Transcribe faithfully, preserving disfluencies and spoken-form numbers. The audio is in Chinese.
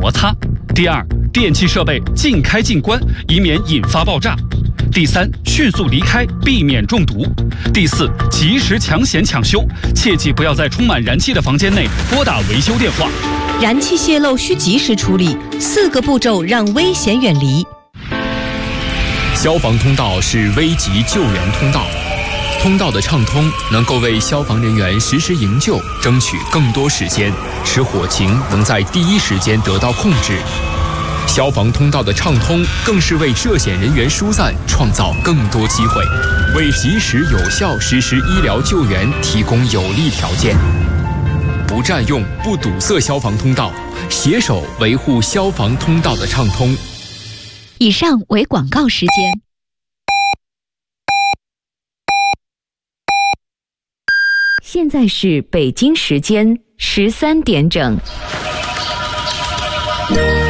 摩擦。第二，电气设备尽开尽关，以免引发爆炸。第三，迅速离开，避免中毒。第四，及时抢险抢修，切记不要在充满燃气的房间内拨打维修电话。 燃气泄漏需及时处理，四个步骤让危险远离。 消防通道是危急救援通道，通道的畅通能够为消防人员实时营救争取更多时间，使火情能在第一时间得到控制。消防通道的畅通更是为涉险人员疏散创造更多机会，为及时有效实施医疗救援提供有利条件。不占用、不堵塞消防通道，携手维护消防通道的畅通。 以上为广告时间。现在是北京时间十三点整。